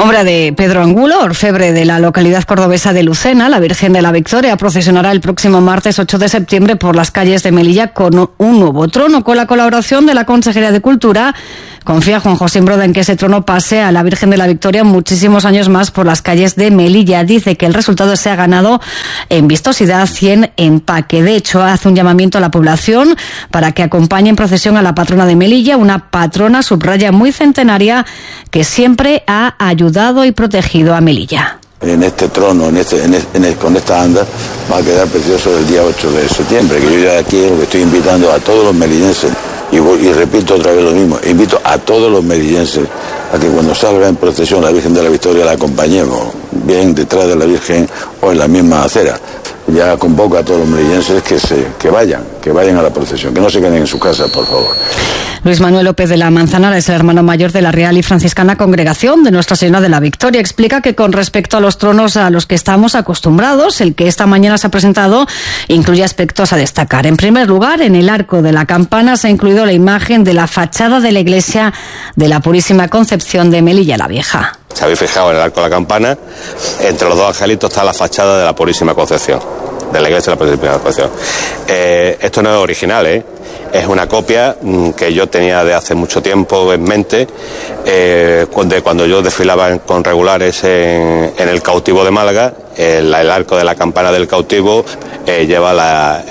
Obra de Pedro Angulo, orfebre de la localidad cordobesa de Lucena, la Virgen de la Victoria procesionará el próximo martes 8 de septiembre por las calles de Melilla con un nuevo trono. Con la colaboración de la Consejería de Cultura, confía Juan José Imbroda en que ese trono pase a la Virgen de la Victoria muchísimos años más por las calles de Melilla. Dice que el resultado se ha ganado en vistosidad y en empaque. De hecho, hace un llamamiento a la población para que acompañe en procesión a la patrona de Melilla, una patrona, subraya, muy centenaria, que siempre ha ayudado y protegido a Melilla. En este trono, con esta anda, va a quedar precioso el día 8 de septiembre, que yo ya aquí lo que estoy invitando a todos los melillenses, y repito otra vez lo mismo, invito a todos los melillenses a que cuando salga en procesión la Virgen de la Victoria la acompañemos, bien detrás de la Virgen o en la misma acera. Ya convoco a todos los melillenses que vayan a la procesión, que no se queden en su casa, por favor. Luis Manuel López de la Manzanara es el hermano mayor de la Real y Franciscana Congregación de Nuestra Señora de la Victoria. Explica que con respecto a los tronos a los que estamos acostumbrados, el que esta mañana se ha presentado incluye aspectos a destacar. En primer lugar, en el arco de la campana se ha incluido la imagen de la fachada de la iglesia de la Purísima Concepción de Melilla la Vieja. Si habéis fijado en el arco de la campana, entre los dos angelitos está la fachada de la Purísima Concepción, de la iglesia de la Purísima Concepción. Esto no es original, es una copia que yo tenía de hace mucho tiempo en mente, cuando yo desfilaba con regulares en el cautivo de Málaga. El arco de la campana del cautivo lleva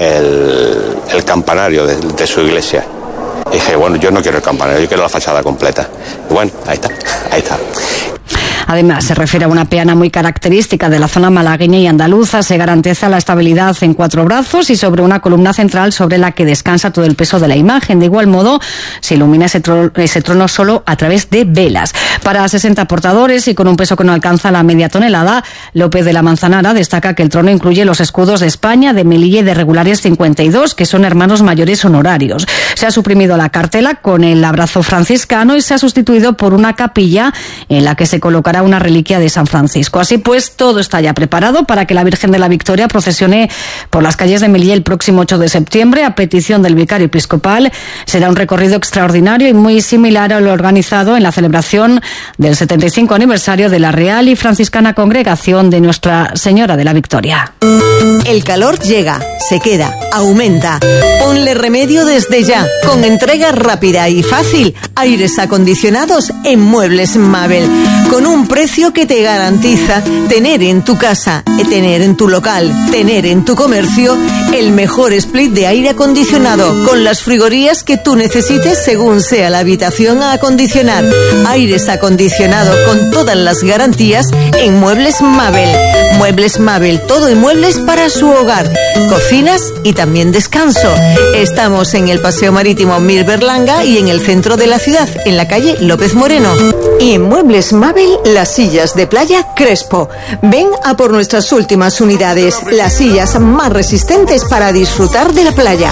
el campanario de su iglesia. Y dije, bueno, yo no quiero el campanario, yo quiero la fachada completa. Y bueno, ahí está. Además, se refiere a una peana muy característica de la zona malagueña y andaluza. Se garantiza la estabilidad en 4 brazos y sobre una columna central sobre la que descansa todo el peso de la imagen. De igual modo, se ilumina ese trono solo a través de velas. Para 60 portadores y con un peso que no alcanza la media tonelada, López de la Manzanara destaca que el trono incluye los escudos de España, de Melilla y de Regulares 52, que son hermanos mayores honorarios. Se ha suprimido la cartela con el abrazo franciscano y se ha sustituido por una capilla en la que se colocará una reliquia de San Francisco. Así pues, todo está ya preparado para que la Virgen de la Victoria procesione por las calles de Melilla el próximo 8 de septiembre. A petición del vicario episcopal, será un recorrido extraordinario y muy similar a lo organizado en la celebración del 75 aniversario de la Real y Franciscana Congregación de Nuestra Señora de la Victoria. El calor llega, se queda, aumenta. Ponle remedio desde ya, con entrega rápida y fácil. Aires acondicionados en Muebles Mabel, con un precio que te garantiza tener en tu casa, tener en tu local, tener en tu comercio el mejor split de aire acondicionado, con las frigorías que tú necesites según sea la habitación a acondicionar. Aires acondicionados con todas las garantías en Muebles Mabel. Muebles Mabel, todo en muebles para su hogar, cocinas y también descanso. Estamos en el Paseo Marítimo Mir Berlanga y en el centro de la ciudad, en la calle López Moreno. Y en Muebles Mabel, las sillas de playa Crespo. Ven a por nuestras últimas unidades, las sillas más resistentes para disfrutar de la playa.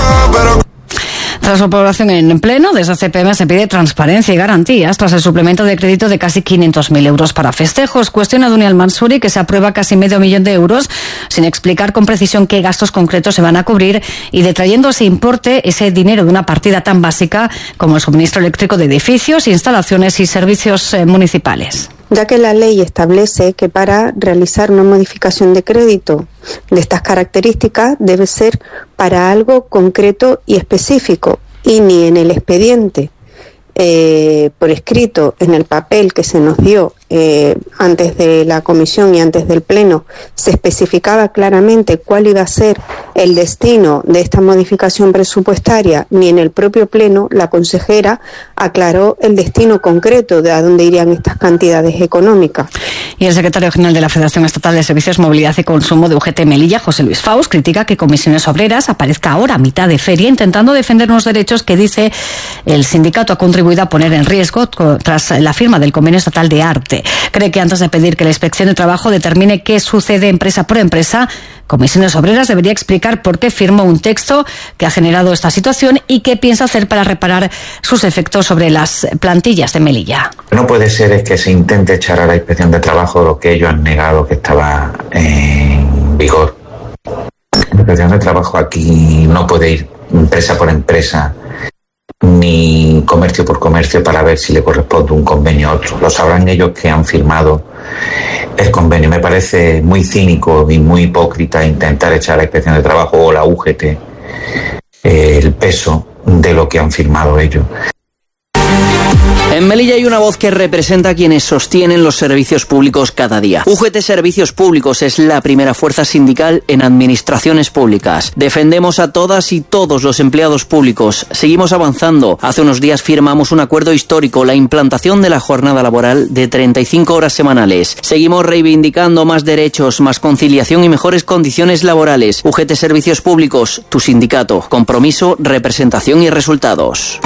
Tras la población en pleno, desde CPM se pide transparencia y garantías tras el suplemento de crédito de casi 500.000 euros para festejos. Cuestiona Dunia Al-Mansuri que se aprueba casi medio millón de euros sin explicar con precisión qué gastos concretos se van a cubrir y detrayendo ese importe, ese dinero de una partida tan básica como el suministro eléctrico de edificios, instalaciones y servicios municipales. Ya que la ley establece que para realizar una modificación de crédito de estas características debe ser para algo concreto y específico, y ni en el expediente por escrito, en el papel que se nos dio antes de la comisión y antes del pleno, se especificaba claramente cuál iba a ser el destino de esta modificación presupuestaria, ni en el propio pleno la consejera aclaró el destino concreto de a dónde irían estas cantidades económicas. Y el secretario general de la Federación Estatal de Servicios, Movilidad y Consumo de UGT Melilla, José Luis Faust, critica que Comisiones Obreras aparezca ahora a mitad de feria intentando defender unos derechos que, dice, el sindicato ha contribuido a poner en riesgo tras la firma del Convenio Estatal de Arte. Cree que antes de pedir que la Inspección de Trabajo determine qué sucede empresa por empresa, Comisiones Obreras debería explicar por qué firmó un texto que ha generado esta situación y qué piensa hacer para reparar sus efectos sobre las plantillas de Melilla. No puede ser es que se intente echar a la Inspección de Trabajo lo que ellos han negado que estaba en vigor. La Inspección de Trabajo aquí no puede ir empresa por empresa ni comercio por comercio para ver si le corresponde un convenio a otro. Lo sabrán ellos que han firmado el convenio. Me parece muy cínico y muy hipócrita intentar echar a la Inspección de Trabajo o la UGT el peso de lo que han firmado ellos. En Melilla hay una voz que representa a quienes sostienen los servicios públicos cada día. UGT Servicios Públicos es la primera fuerza sindical en administraciones públicas. Defendemos a todas y todos los empleados públicos. Seguimos avanzando. Hace unos días firmamos un acuerdo histórico, la implantación de la jornada laboral de 35 horas semanales. Seguimos reivindicando más derechos, más conciliación y mejores condiciones laborales. UGT Servicios Públicos, tu sindicato. Compromiso, representación y resultados.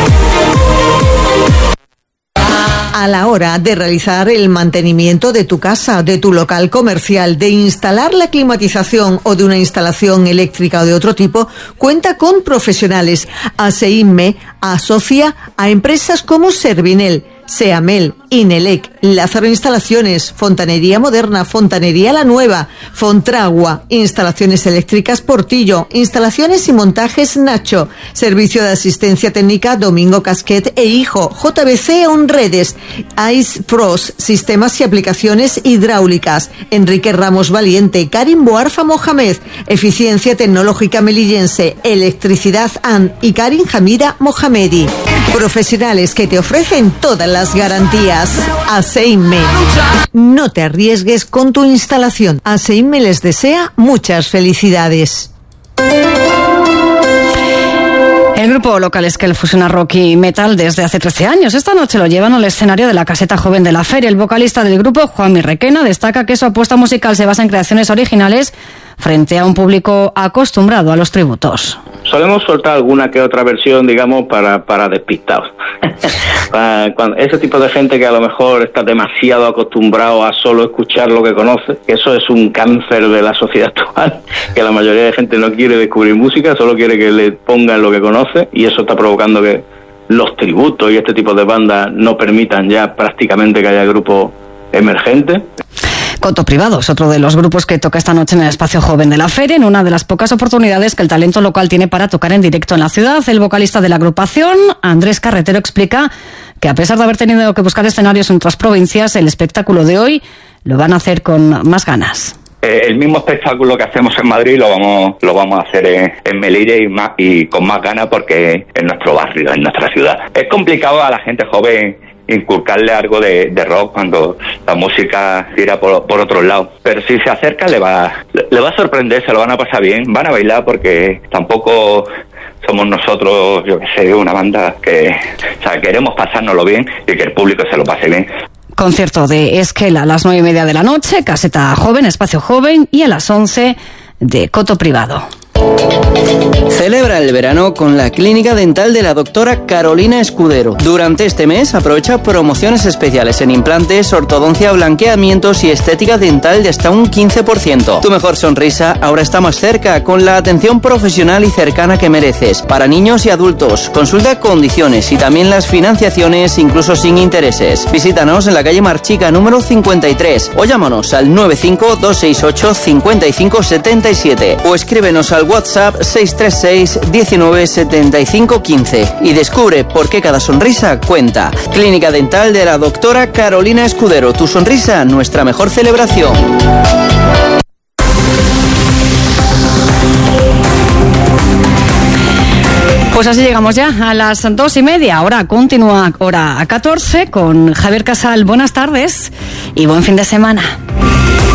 A la hora de realizar el mantenimiento de tu casa, de tu local comercial, de instalar la climatización o de una instalación eléctrica o de otro tipo, cuenta con profesionales. ASEINME asocia a empresas como Servinel, Seamel, Inelec, Lázaro Instalaciones, Fontanería Moderna, Fontanería La Nueva, Fontragua, Instalaciones Eléctricas Portillo, Instalaciones y Montajes Nacho, Servicio de Asistencia Técnica Domingo Casquet e Hijo, JBC Onredes, Ice Frost, Sistemas y Aplicaciones Hidráulicas, Enrique Ramos Valiente, Karim Boarfa Mohamed, Eficiencia Tecnológica Melillense, Electricidad AN y Karim Hamida Mohamedi. Profesionales que te ofrecen todas las garantías. ASEINME. No te arriesgues con tu instalación. ASEINME les desea muchas felicidades. El grupo local Esquel fusiona rock y metal desde hace 13 años. Esta noche lo llevan al escenario de la Caseta Joven de la Feria. El vocalista del grupo, Juanmi Requena, destaca que su apuesta musical se basa en creaciones originales frente a un público acostumbrado a los tributos. Solemos soltar alguna que otra versión, digamos, para despistados. Ese tipo de gente que a lo mejor está demasiado acostumbrado a solo escuchar lo que conoce, eso es un cáncer de la sociedad actual, que la mayoría de gente no quiere descubrir música, solo quiere que le pongan lo que conoce, y eso está provocando que los tributos y este tipo de bandas no permitan ya prácticamente que haya grupos emergentes. Coto Privado es otro de los grupos que toca esta noche en el Espacio Joven de la Feria, en una de las pocas oportunidades que el talento local tiene para tocar en directo en la ciudad. El vocalista de la agrupación, Andrés Carretero, explica que a pesar de haber tenido que buscar escenarios en otras provincias, el espectáculo de hoy lo van a hacer con más ganas. El mismo espectáculo que hacemos en Madrid lo vamos a hacer en Melilla y con más ganas porque en nuestro barrio, en nuestra ciudad. Es complicado a la gente joven inculcarle algo de rock cuando la música tira por otro lado, pero si se acerca le va a sorprender, se lo van a pasar bien, van a bailar porque tampoco somos nosotros, yo que sé, una banda que, o sea, queremos pasárnoslo bien y que el público se lo pase bien. Concierto de Esquel a las 9:30 de la noche, Caseta Joven, Espacio Joven, y a las 11 de Coto Privado. Celebra el verano con la clínica dental de la doctora Carolina Escudero. Durante este mes aprovecha promociones especiales en implantes, ortodoncia, blanqueamientos y estética dental de hasta un 15%. Tu mejor sonrisa ahora está más cerca con la atención profesional y cercana que mereces. Para niños y adultos, consulta condiciones y también las financiaciones incluso sin intereses. Visítanos en la calle Marchica número 53 o llámanos al 95-268-5577 o escríbenos al WhatsApp 636 19 75 15 y descubre por qué cada sonrisa cuenta. Clínica Dental de la doctora Carolina Escudero. Tu sonrisa, nuestra mejor celebración. Pues así llegamos ya a las 2:30. Ahora continúa hora 14 con Javier Casal. Buenas tardes y buen fin de semana.